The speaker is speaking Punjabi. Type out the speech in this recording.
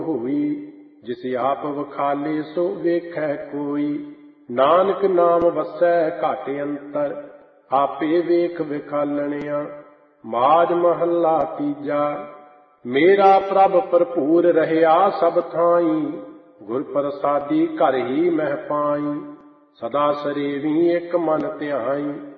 ਹੋਈ। ਜਿਸ ਆਪ ਵਖਾਲੇ ਸੋ ਵੇਖੈ ਕੋਈ। ਨਾਨਕ ਨਾਮ ਵਸੈ ਘਟ ਅੰਤਰ, ਆਪੇ ਵੇਖ ਵਿਖਾਲਣਿਆ। ਮਾਝ ਮਹੱਲਾ ਤੀਜਾ। ਮੇਰਾ ਪ੍ਰਭ ਭਰਪੂਰ ਰਹਿਆ ਸਭ ਥਾਈਂ, ਗੁਰ ਪ੍ਰਸਾਦੀ ਘਰ ਹੀ ਮਹਿ ਪਾਈ। ਸਦਾ ਸਰੇਵੀ ਇੱਕ ਮਨ ਧਿਆਈ,